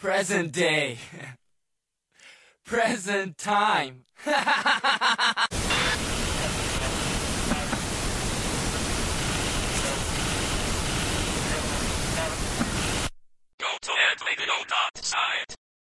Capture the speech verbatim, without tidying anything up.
Present day. Present time. Go to headladio dot science.